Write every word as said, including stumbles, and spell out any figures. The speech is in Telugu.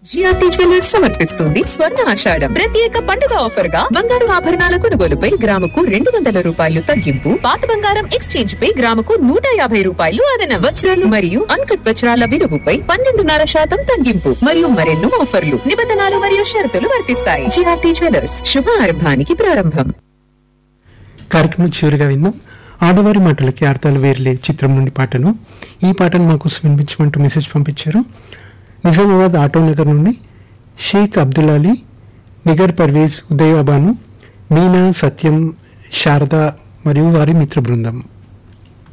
జిఆర్టీ జ్యువెలర్స్ సమర్పిస్తుంది స్వర్ణ ఆషాఢం ప్రత్యేక పండుగ ఆఫర్ గా బంగారు ఆభరణాల కొనుగోలుపై గ్రాముకు రెండు వందల రూపాయలు తగ్గింపు, పాత బంగారం ఎక్స్చేంజ్ పై గ్రాముకు నూట యాభై రూపాయలు అదనం, వజ్రాలు మరియు అన్కట్ వజ్రాల విలువపై పన్నెండున్నర శాతం తగ్గింపు మరియు మరెన్నో ఆఫర్లు, నిబంధనలు మరియు షరతులు వర్తిస్తాయి. జిఆర్టీ జ్యువెలర్స్ శుభారంభానికి ప్రారంభం. కార్యక్రమం చివరిగా విందాం ఆడవారి మాటలకి అర్థాలు వేర్లే చిత్రం నుండి పాటను. ఈ పాటను మాకు వినిపించమంటూ మెసేజ్ పంపించారు నిజామాబాద్ ఆటోనగర్ నుండి షేక్ అబ్దుల్ అలీ, నిగర్ పర్వేజ్, ఉదయబాను, మీనా, సత్యం, శారద మరియు వారి మిత్ర బృందం.